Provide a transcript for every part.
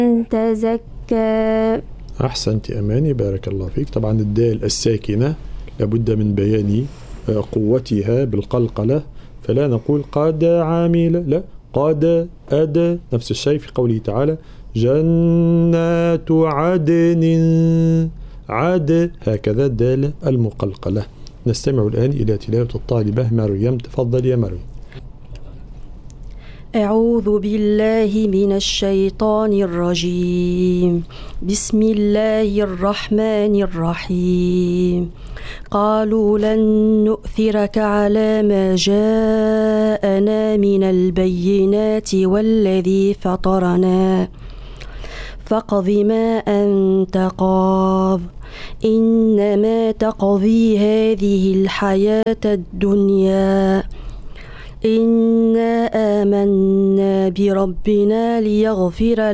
تزكى. أحسنت أماني، بارك الله فيك. طبعا الدال الساكنة لابد من بيان قوتها بالقلقلة، فلا نقول قد عامل، لا، قد أد. نفس الشيء في قوله تعالى جنات عدن، عد، هكذا الدال المقلقلة. نستمع الآن إلى تلاوة الطالبة مريم. تفضل يا مريم. أعوذ بالله من الشيطان الرجيم. بسم الله الرحمن الرحيم. قالوا لن نؤثرك على ما جاءنا من البينات والذي فطرنا فاقض ما أنت قاض إنما تقضي هذه الحياة الدنيا إنا آمنا بربنا ليغفر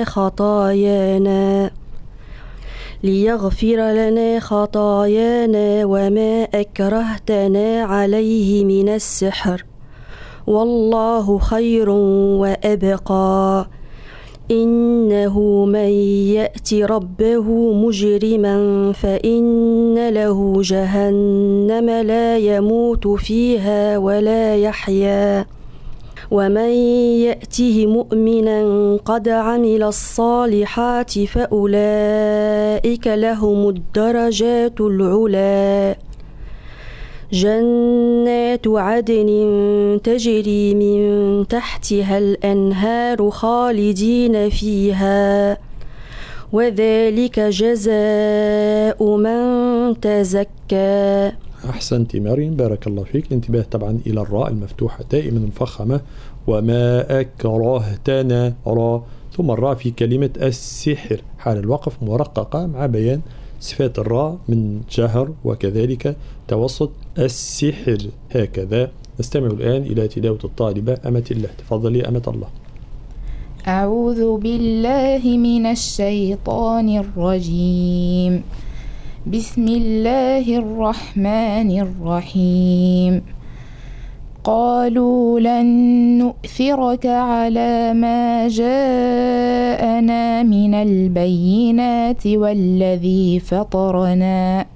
لنا خطايانا وما أكرهتنا عليه من السحر والله خير وأبقى إنه من يأت ربه مجرما فإن له جهنم لا يموت فيها ولا يحيا ومن يأته مؤمنا قد عمل الصالحات فأولئك لهم الدرجات العلى جنات عدن تجري من تحتها الأنهار خالدين فيها وذلك جزاء من تزكى. أحسنت مريم، بارك الله فيك. الانتباه طبعا إلى الراء المفتوحة دائما مفخمة، وما أكرهتنا را، ثم الراء في كلمة السحر حال الوقف مرققة مع بيان صفات الراء من جهر وكذلك توسط السحر، هكذا. نستمع الآن إلى تلاوة الطالبة أمة الله. تفضلي أمة الله. أعوذ بالله من الشيطان الرجيم. بسم الله الرحمن الرحيم. قالوا لن نؤثرك على ما جاءنا من البينات والذي فطرنا